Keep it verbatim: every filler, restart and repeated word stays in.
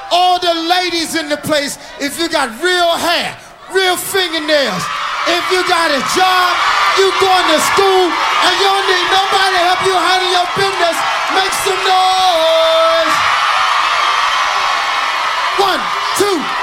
All the ladies in the place, if you got real hair, real fingernails, if you got a job, you going to school, and you don't need nobody to help you handle your business, make some noise. One, two,